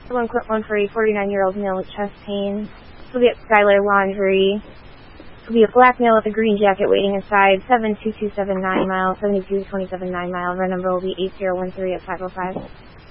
One quick one for a 49-year-old male with chest pain. This will be at Skylar Laundry. This will be a black male with a green jacket waiting inside, 72279 mile, 72279 mile. Our number will be 8013 at 505.